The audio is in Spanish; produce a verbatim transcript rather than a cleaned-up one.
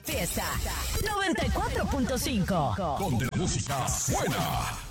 Fiesta noventa y cuatro punto cinco. Donde la música suena.